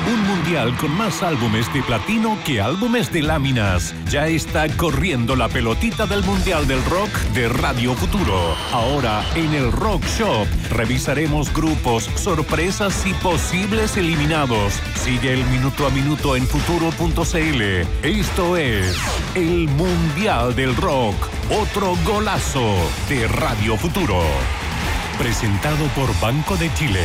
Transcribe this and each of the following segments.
Un mundial con más álbumes de platino que álbumes de láminas. Ya está corriendo la pelotita del Mundial del Rock de Radio Futuro. Ahora en el Rock Shop revisaremos grupos, sorpresas y posibles eliminados. Sigue el minuto a minuto en futuro.cl. Esto es el Mundial del Rock. Otro golazo de Radio Futuro. Presentado por Banco de Chile.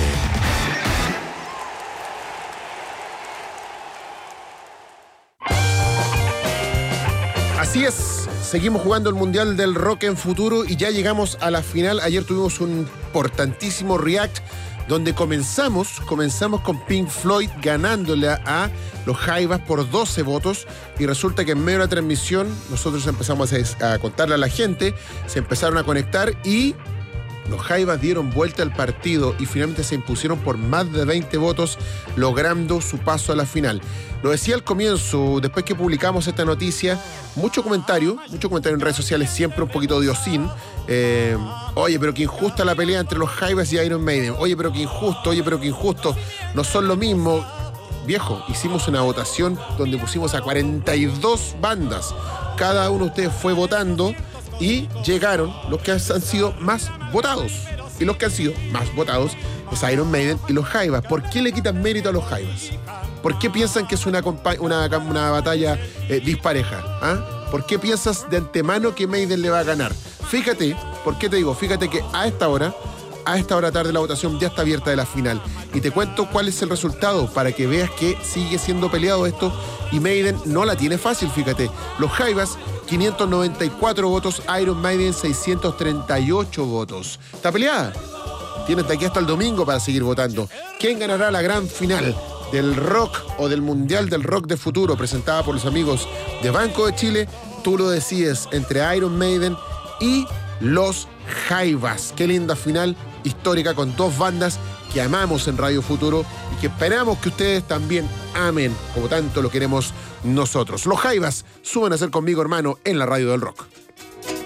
Así es, seguimos jugando el Mundial del Rock en Futuro y ya llegamos a la final. Ayer tuvimos un importantísimo react donde comenzamos con Pink Floyd ganándole a los Jaivas por 12 votos y resulta que en medio de la transmisión nosotros empezamos a contarle a la gente, se empezaron a conectar y los Jaivas dieron vuelta al partido y finalmente se impusieron por más de 20 votos, logrando su paso a la final. Lo decía al comienzo, después que publicamos esta noticia, mucho comentario en redes sociales, siempre un poquito diosín. Oye, pero qué injusta la pelea entre los Jaivas y Iron Maiden. Oye, pero qué injusto. No son lo mismo. Viejo, hicimos una votación donde pusimos a 42 bandas. Cada uno de ustedes fue votando y llegaron los que han sido más votados. Y los que han sido más votados es Iron Maiden y los Jaivas. ¿Por qué le quitan mérito a los Jaivas? ¿Por qué piensan que es una batalla dispareja? ¿Ah? ¿Por qué piensas de antemano que Maiden le va a ganar? Fíjate, ¿por qué te digo? Fíjate que a esta hora tarde la votación ya está abierta de la final. Y te cuento cuál es el resultado para que veas que sigue siendo peleado esto y Maiden no la tiene fácil, fíjate. Los Jaivas, 594 votos, Iron Maiden, 638 votos. ¿Está peleada? Tienes de aquí hasta el domingo para seguir votando. ¿Quién ganará la gran final del rock o del Mundial del Rock de Futuro presentada por los amigos de Banco de Chile? Tú lo decides entre Iron Maiden y los Jaivas. Qué linda final histórica con dos bandas que amamos en Radio Futuro y que esperamos que ustedes también amen como tanto lo queremos nosotros. Los Jaivas, suban a ser conmigo, hermano, en la radio del rock.